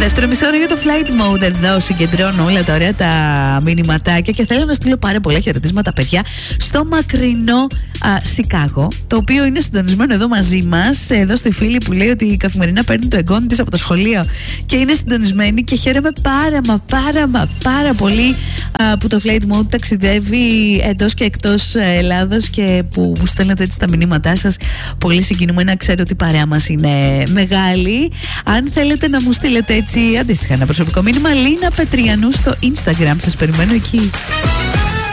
Δεύτερο μισό για το Flight Mode. Εδώ συγκεντρώνω όλα τα ωραία τα μηνυματάκια και θέλω να στείλω πάρα πολλά χαιρετίσματα, παιδιά, στο μακρινό Σικάγο, το οποίο είναι συντονισμένο εδώ μαζί μας. Εδώ στη φίλη που λέει ότι καθημερινά παίρνει το εγγόνι της από το σχολείο και είναι συντονισμένη, και χαίρομαι πάρα πολύ που το Flight Mode ταξιδεύει εντός και εκτός Ελλάδος και που στέλνετε έτσι τα μηνύματά σας. Πολύ συγκινούμενα, ξέρω ότι η παρέα μας είναι μεγάλη. Αν θέλετε να μου στείλετε έτσι αντίστοιχα ένα προσωπικό μήνυμα, Λίνα Πετριανού στο Instagram, σας περιμένω εκεί.